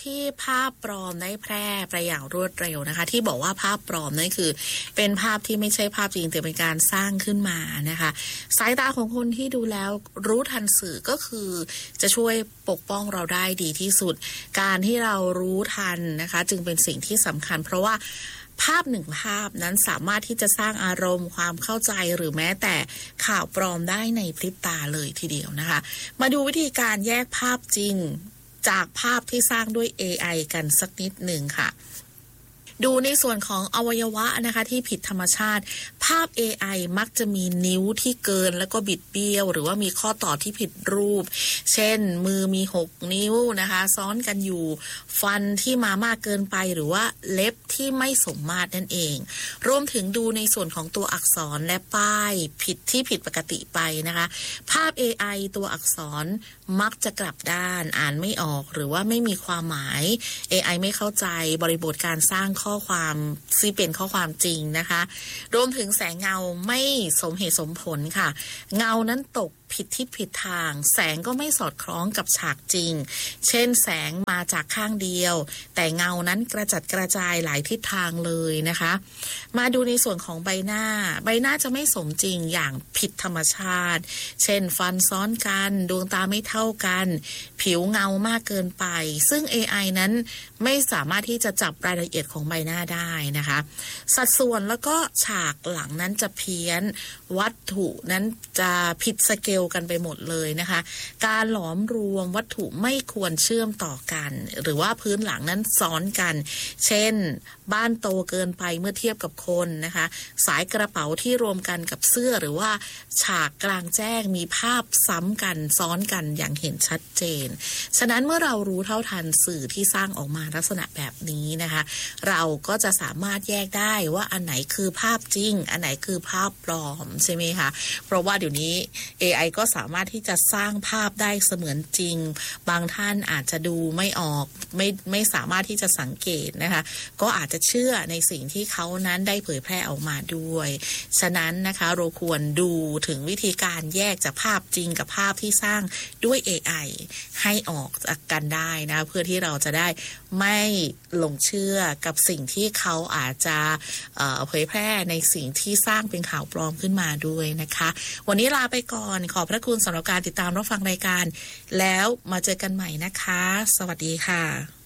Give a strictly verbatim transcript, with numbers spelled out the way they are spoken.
ที่ภาพปลอมได้แพร่ไปอย่างรวดเร็วนะคะที่บอกว่าภาพปลอมนั่นคือเป็นภาพที่ไม่ใช่ภาพจริงแต่เป็นการสร้างขึ้นมานะคะสายตาของคนที่ดูแล้วรู้ทันสื่อก็คือจะช่วยปกป้องเราได้ดีที่สุดการที่เรารู้ทันนะคะจึงเป็นสิ่งที่สำคัญเพราะว่าภาพหนึ่งภาพนั้นสามารถที่จะสร้างอารมณ์ความเข้าใจหรือแม้แต่ข่าวปลอมได้ในพริบตาเลยทีเดียวนะคะมาดูวิธีการแยกภาพจริงจากภาพที่สร้างด้วย เอ ไอ กันสักนิดหนึ่งค่ะดูในส่วนของอวัยวะนะคะที่ผิดธรรมชาติภาพ เอ ไอ มักจะมีนิ้วที่เกินแล้วก็บิดเบี้ยวหรือว่ามีข้อต่อที่ผิดรูปเช่นมือมีหกนิ้วนะคะซ้อนกันอยู่ฟันที่มามากเกินไปหรือว่าเล็บที่ไม่สมมาตรนั่นเองรวมถึงดูในส่วนของตัวอักษรและป้ายผิดที่ผิดปกติไปนะคะภาพ เอ ไอ ตัวอักษรมักจะกลับด้านอ่านไม่ออกหรือว่าไม่มีความหมาย เอ ไอ ไม่เข้าใจบริบทการสร้างข้อความที่เป็นข้อความจริงนะคะรวมถึงแสงเงาไม่สมเหตุสมผลค่ะเงานั้นตกผิดทิศผิดทางแสงก็ไม่สอดคล้องกับฉากจริงเช่นแสงมาจากข้างเดียวแต่เงานั้นกระจัดกระจายหลายทิศทางเลยนะคะมาดูในส่วนของใบหน้าใบหน้าจะไม่สมจริงอย่างผิดธรรมชาติเช่นฟันซ้อนกันดวงตาไม่เท่ากันผิวเงามากเกินไปซึ่ง เอ ไอ นั้นไม่สามารถที่จะจับรายละเอียดของใบหน้าได้นะคะสัดส่วนแล้วก็ฉากหลังนั้นจะเพี้ยนวัตถุนั้นจะผิดสเกลกันไปหมดเลยนะคะการหลอมรวมวัตถุไม่ควรเชื่อมต่อกันหรือว่าพื้นหลังนั้นซ้อนกันเช่นบ้านโตเกินไปเมื่อเทียบกับคนนะคะสายกระเป๋าที่รวมกันกับเสื้อหรือว่าฉากกลางแจ้งมีภาพซ้ำกันซ้อนกันอย่างเห็นชัดเจนฉะนั้นเมื่อเรารู้เท่าทันสื่อที่สร้างออกมาลักษณะแบบนี้นะคะเราก็จะสามารถแยกได้ว่าอันไหนคือภาพจริงอันไหนคือภาพปลอมใช่ไหมคะเพราะว่าเดี๋ยวนี้ เอ ไอ ก็สามารถที่จะสร้างภาพได้เสมือนจริงบางท่านอาจจะดูไม่ออกไม่ไม่สามารถที่จะสังเกตนะคะก็อาจจะเชื่อในสิ่งที่เขานั้นได้เผยแพร่ออกมาด้วยฉะนั้นนะคะเราควรดูถึงวิธีการแยกจากภาพจริงกับภาพที่สร้างด้วย เอ ไอ ให้ออกจากกันได้นะเพื่อที่เราจะได้ไม่หลงเชื่อกับสิ่งที่เขาอาจจะเอ่อเผยแพร่ในสิ่งที่สร้างเป็นข่าวปลอมขึ้นมาด้วยนะคะวันนี้ลาไปก่อนขอบพระคุณสำหรับการติดตามรับฟังรายการแล้วมาเจอกันใหม่นะคะสวัสดีค่ะ